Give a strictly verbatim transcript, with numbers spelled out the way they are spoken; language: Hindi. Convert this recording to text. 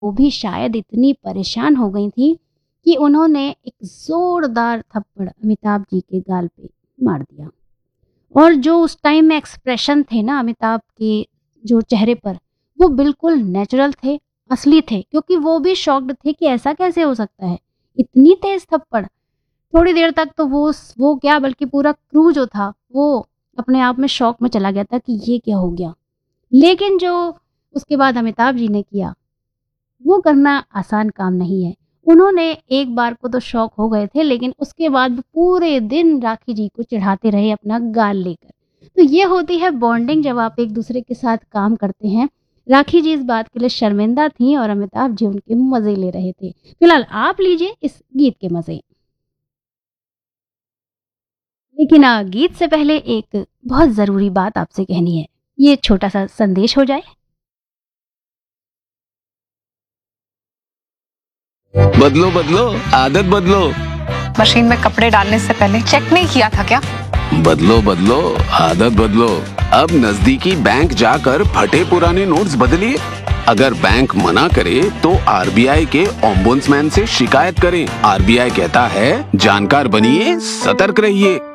वो भी शायद इतनी परेशान हो गई थी कि उन्होंने एक जोरदार थप्पड़ अमिताभ जी के गाल पे मार दिया। और जो उस टाइम में एक्सप्रेशन थे ना अमिताभ के जो चेहरे पर, वो बिल्कुल नेचुरल थे, असली थे, क्योंकि वो भी शॉक्ड थे कि ऐसा कैसे हो सकता है, इतनी तेज थप्पड़। थोड़ी देर तक तो वो वो क्या बल्कि पूरा क्रू जो था वो अपने आप में शॉक में चला गया था कि ये क्या हो गया। लेकिन जो उसके बाद अमिताभ जी ने किया, वो करना आसान काम नहीं है। उन्होंने एक बार को तो शॉक हो गए थे, लेकिन उसके बाद वो पूरे दिन राखी जी को चिढ़ाते रहे अपना गाल लेकर। तो ये होती है बॉन्डिंग जब आप एक दूसरे के साथ काम करते हैं। राखी जी इस बात के लिए शर्मिंदा थी और अमिताभ जी उनके मजे ले रहे थे। फिलहाल आप लीजिए इस गीत के मजे। लेकिन आ, गीत से पहले एक बहुत जरूरी बात आपसे कहनी है। ये छोटा सा संदेश हो जाए। बदलो बदलो आदत बदलो। मशीन में कपड़े डालने से पहले चेक नहीं किया था क्या? बदलो बदलो आदत बदलो। अब नजदीकी बैंक जाकर फटे पुराने नोट्स बदलिए। अगर बैंक मना करे तो आरबीआई के ओम्बुड्समैन से शिकायत करें। आरबीआई कहता है जानकार बनिए, सतर्क रहिए।